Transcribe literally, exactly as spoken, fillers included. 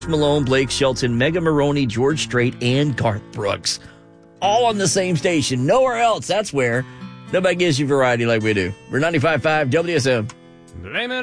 Malone, Blake Shelton, Mega Maroney, George Strait, and Garth Brooks. All on the same station. Nowhere else. That's where. Nobody gives you variety like we do. We're ninety-five point five W S M. Blame it